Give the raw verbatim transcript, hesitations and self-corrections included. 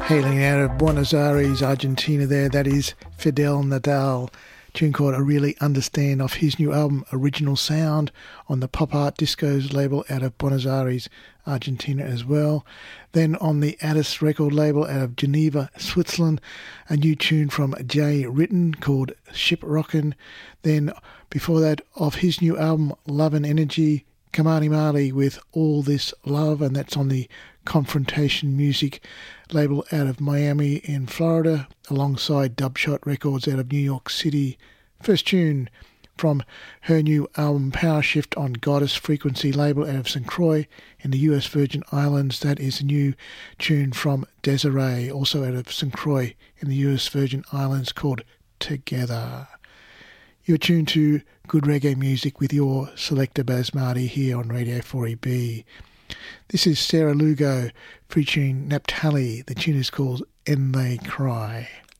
Hailing out of Buenos Aires, Argentina there, that is Fidel Nadal. Tune called I Really Understand off his new album Original Sound on the Pop Art Discos label out of Buenos Aires, Argentina as well. Then on the Addis record label out of Geneva, Switzerland, a new tune from Jay Ritten called Ship Rockin'. Then before that, off his new album Love and Energy, Kamani Marley with All This Love, and that's on the Confrontation Music label out of Miami in Florida, alongside Dubshot Records out of New York City. First tune from her new album Power Shift on Goddess Frequency label out of Saint Croix in the U S Virgin Islands. That is a new tune from Desiree, also out of Saint Croix in the U S Virgin Islands, called Together. You're tuned to good reggae music with your selector Basmati here on Radio four E B. This is Sarah Lugo featuring Naphtali. The tune is called And They Cry.